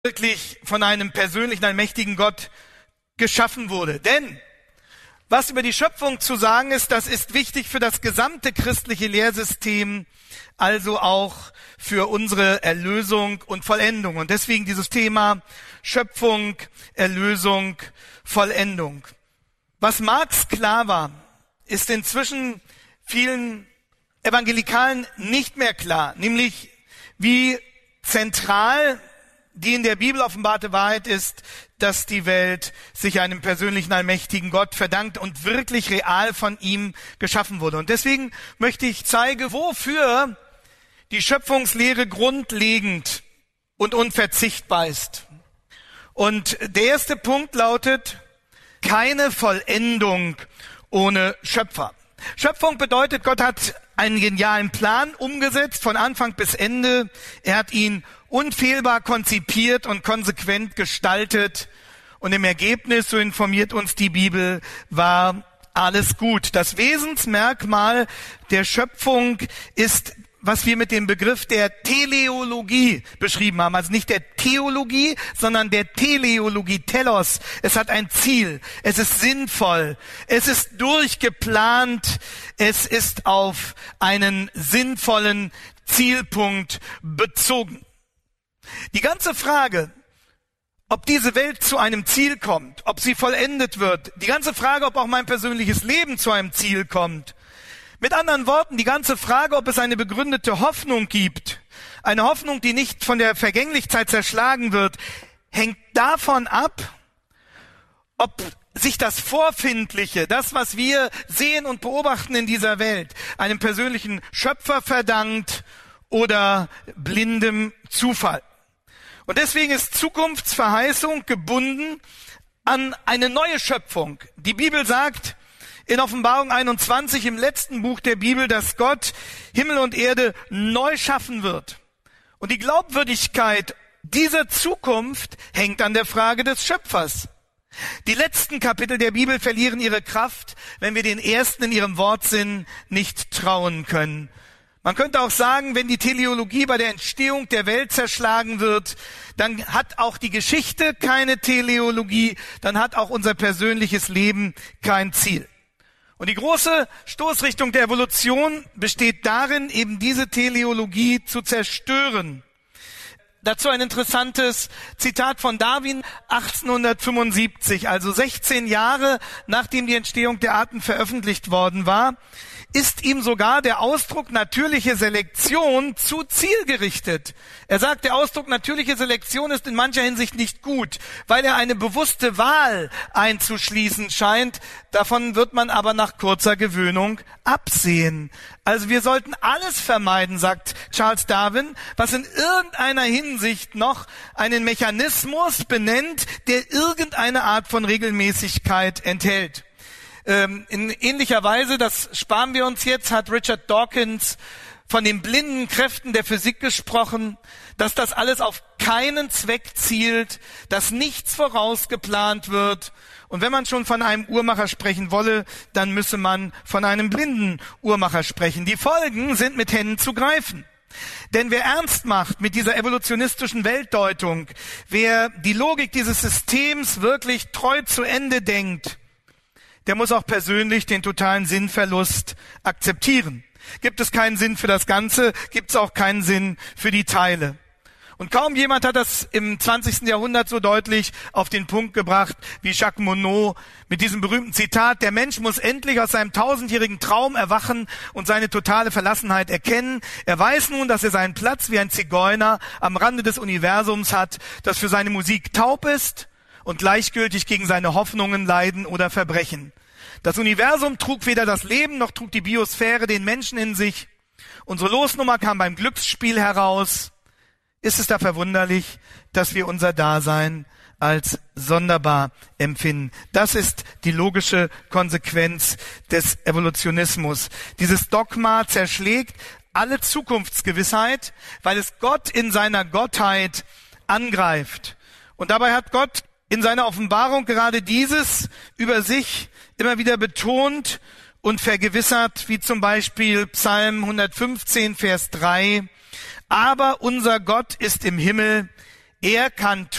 wirklich von einem persönlichen, allmächtigen Gott geschaffen wurde. Denn was über die Schöpfung zu sagen ist, das ist wichtig für das gesamte christliche Lehrsystem, also auch für unsere Erlösung und Vollendung. Und deswegen dieses Thema Schöpfung, Erlösung, Vollendung. Was Marx klar war, ist inzwischen vielen Evangelikalen nicht mehr klar, nämlich wie zentral die in der Bibel offenbarte Wahrheit ist, dass die Welt sich einem persönlichen, allmächtigen Gott verdankt und wirklich real von ihm geschaffen wurde. Und deswegen möchte ich zeigen, wofür die Schöpfungslehre grundlegend und unverzichtbar ist. Und der erste Punkt lautet, keine Vollendung ohne Schöpfer. Schöpfung bedeutet, Gott hat einen genialen Plan umgesetzt, von Anfang bis Ende. Er hat ihn unfehlbar konzipiert und konsequent gestaltet. Und im Ergebnis, so informiert uns die Bibel, war alles gut. Das Wesensmerkmal der Schöpfung ist, was wir mit dem Begriff der Teleologie beschrieben haben. Also nicht der Theologie, sondern der Teleologie, Telos. Es hat ein Ziel. Es ist sinnvoll. Es ist durchgeplant. Es ist auf einen sinnvollen Zielpunkt bezogen. Die ganze Frage, ob diese Welt zu einem Ziel kommt, ob sie vollendet wird, die ganze Frage, ob auch mein persönliches Leben zu einem Ziel kommt, mit anderen Worten, die ganze Frage, ob es eine begründete Hoffnung gibt, eine Hoffnung, die nicht von der Vergänglichkeit zerschlagen wird, hängt davon ab, ob sich das Vorfindliche, das, was wir sehen und beobachten in dieser Welt, einem persönlichen Schöpfer verdankt oder blindem Zufall. Und deswegen ist Zukunftsverheißung gebunden an eine neue Schöpfung. Die Bibel sagt in Offenbarung 21, im letzten Buch der Bibel, dass Gott Himmel und Erde neu schaffen wird. Und die Glaubwürdigkeit dieser Zukunft hängt an der Frage des Schöpfers. Die letzten Kapitel der Bibel verlieren ihre Kraft, wenn wir den ersten in ihrem Wortsinn nicht trauen können. Man könnte auch sagen, wenn die Teleologie bei der Entstehung der Welt zerschlagen wird, dann hat auch die Geschichte keine Teleologie, dann hat auch unser persönliches Leben kein Ziel. Und die große Stoßrichtung der Evolution besteht darin, eben diese Teleologie zu zerstören. Dazu ein interessantes Zitat von Darwin 1875, also 16 Jahre nachdem die Entstehung der Arten veröffentlicht worden war, ist ihm sogar der Ausdruck natürliche Selektion zu zielgerichtet. Er sagt, der Ausdruck natürliche Selektion ist in mancher Hinsicht nicht gut, weil er eine bewusste Wahl einzuschließen scheint. Davon wird man aber nach kurzer Gewöhnung absehen. Also wir sollten alles vermeiden, sagt Charles Darwin, was in irgendeiner Hinsicht noch einen Mechanismus benennt, der irgendeine Art von Regelmäßigkeit enthält. In ähnlicher Weise, das sparen wir uns jetzt, hat Richard Dawkins von den blinden Kräften der Physik gesprochen, dass das alles auf keinen Zweck zielt, dass nichts vorausgeplant wird. Und wenn man schon von einem Uhrmacher sprechen wolle, dann müsse man von einem blinden Uhrmacher sprechen. Die Folgen sind mit Händen zu greifen. Denn wer ernst macht mit dieser evolutionistischen Weltdeutung, wer die Logik dieses Systems wirklich treu zu Ende denkt, der muss auch persönlich den totalen Sinnverlust akzeptieren. Gibt es keinen Sinn für das Ganze, gibt es auch keinen Sinn für die Teile. Und kaum jemand hat das im 20. Jahrhundert so deutlich auf den Punkt gebracht wie Jacques Monod mit diesem berühmten Zitat: Der Mensch muss endlich aus seinem 1000-jährigen Traum erwachen und seine totale Verlassenheit erkennen. Er weiß nun, dass er seinen Platz wie ein Zigeuner am Rande des Universums hat, das für seine Musik taub ist und gleichgültig gegen seine Hoffnungen, Leiden oder Verbrechen. Das Universum trug weder das Leben, noch trug die Biosphäre den Menschen in sich. Unsere Losnummer kam beim Glücksspiel heraus. Ist es da verwunderlich, dass wir unser Dasein als sonderbar empfinden? Das ist die logische Konsequenz des Evolutionismus. Dieses Dogma zerschlägt alle Zukunftsgewissheit, weil es Gott in seiner Gottheit angreift. Und dabei hat Gott in seiner Offenbarung gerade dieses über sich immer wieder betont und vergewissert, wie zum Beispiel Psalm 115, Vers 3. Aber unser Gott ist im Himmel, Er kann